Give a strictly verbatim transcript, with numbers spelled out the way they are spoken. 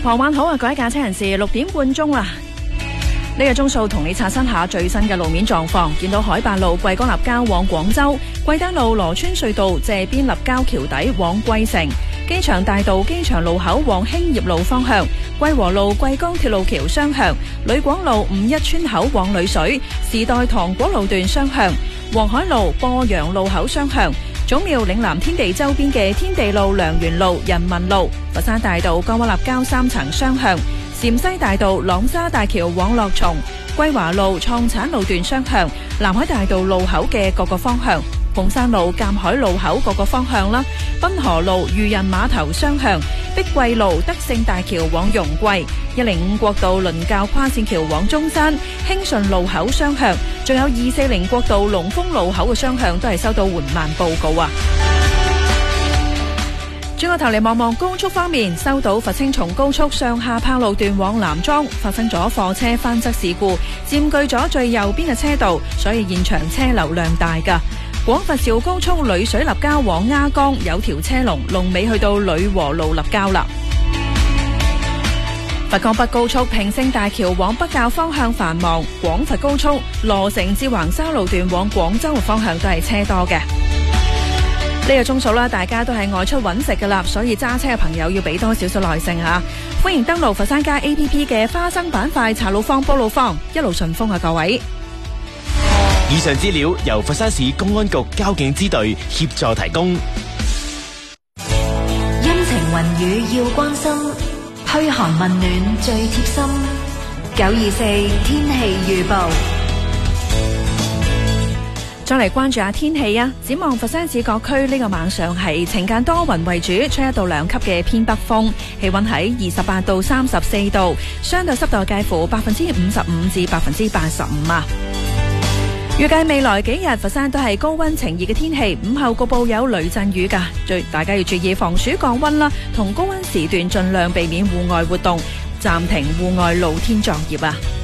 傍晚好啊，各位駕車人士，六點半鐘啦。呢個鐘數同你刷新下最新嘅路面狀況。見到海八路貴江立交往廣州，貴德路羅村隧道謝邊立交橋底往貴城，機場大道機場路口往興業路方向，貴和路貴江鐵路橋雙向，呂廣路五一村口往麗水，時代糖果路段雙向，黃海路播陽路口雙向，祖廟嶺南天地周邊嘅天地路、良園路、人民路，佛山大道江灣立交三層雙向，陝西大道朗沙大橋往樂松，歸華路創產路段雙向，南海大道路口嘅各個方向，鳳山路鑑海路口各個方向啦，濱河路漁人碼頭雙向，碧桂路德勝大橋往容桂，一零五國道倫教跨線橋往中山，興順路口雙向，仲有二四零國道龍豐路口嘅雙向都係收到緩慢報告啊。轉個頭嚟望望高速方面，收到佛青松高速上下柏路段往南莊發生咗貨車翻側事故，佔據咗最右邊嘅車道，所以現場車流量大噶。廣佛肇高速呂水立交往鴉江有條車龍，龍尾去到呂和路立交啦。佛岡北高速平勝大橋往北滘方向繁忙，廣佛高速羅城至橫沙路段往廣州嘅方向都係車多嘅。呢個鐘數啦，大家都係外出揾食噶啦，所以揸車嘅朋友要俾多少少耐性吓。歡迎登錄佛山街 A P P 嘅花生板塊茶路坊、煲路坊，一路順風啊各位。 以上資料由佛山市公安局交警支隊協助提供。 陰晴雲雨要關心，噓寒問暖最貼心。九二四天氣預報。 再嚟關注下天氣啊！展望佛山市各區呢個晚上係晴間多雲為主，吹一到兩級嘅偏北風，氣溫喺二十八到三十四度，相對濕度介乎百分之五十五至百分之八十五啊！預計未來幾日佛山都係高溫晴熱嘅天氣，午後局部有雷陣雨噶，最大家要注意防暑降溫啦，同高溫時段盡量避免戶外活動，暫停戶外露天作業啊！